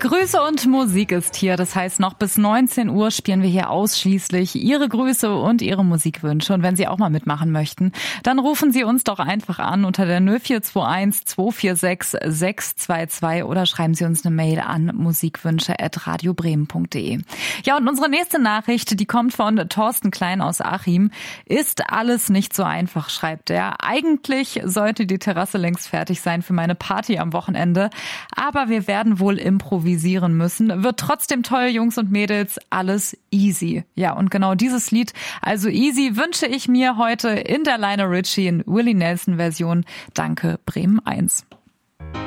Grüße und Musik ist hier. Das heißt, noch bis 19 Uhr spielen wir hier ausschließlich Ihre Grüße und Ihre Musikwünsche. Und wenn Sie auch mal mitmachen möchten, dann rufen Sie uns doch einfach an unter der 0421 246 622 oder schreiben Sie uns eine Mail an musikwünsche@radiobremen.de. Ja, und unsere nächste Nachricht, die kommt von Thorsten Klein aus Achim. Ist alles nicht so einfach, schreibt er. Eigentlich sollte die Terrasse längst fertig sein für meine Party am Wochenende. Aber wir werden wohl improvisieren müssen. Wird trotzdem toll, Jungs und Mädels. Alles easy. Ja, und genau dieses Lied, also Easy, wünsche ich mir heute in der Lionel Richie in Willie Nelson Version. Danke, Bremen 1.